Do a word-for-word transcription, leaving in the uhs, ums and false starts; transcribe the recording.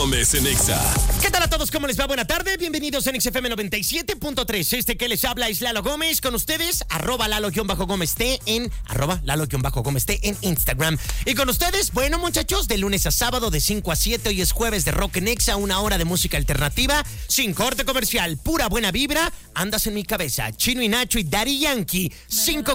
Gómez en Exa. ¿Qué tal a todos? ¿Cómo les va? Buena tarde. Bienvenidos en X F M noventa y siete punto tres. Este que les habla es Lalo Gómez. Con ustedes, arroba Lalo-Gómez T en arroba Lalo-Gómez T en Instagram. Y con ustedes, bueno, muchachos, de lunes a sábado, de cinco a siete. Hoy es jueves de Rock en Exa, una hora de música alternativa, sin corte comercial, pura buena vibra. Andas en mi cabeza. Chino y Nacho y Daddy Yankee. Cinco